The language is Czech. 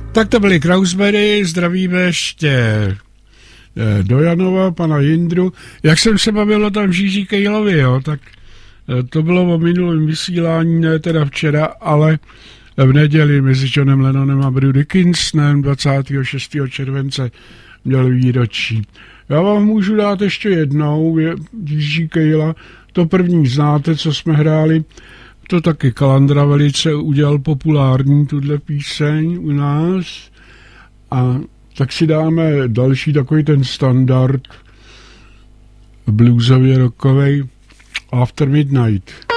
Tak to byli Krausberry, zdravíme ještě do Janova, pana Jindru. Jak jsem se bavil o tam Žiží Kejlovi, jo, tak to bylo o minulém vysílání, ne teda včera, ale v neděli mezi Johnem Lennonem a Bruce Dickinsonem 26. července měl výročí. Já vám můžu dát ještě jednou, Jiří Kejla, to první znáte, co jsme hráli, to taky Kalandra velice udělal populární, tuhle píseň u nás. A tak si dáme další takový ten standard bluesově rockovej After Midnight.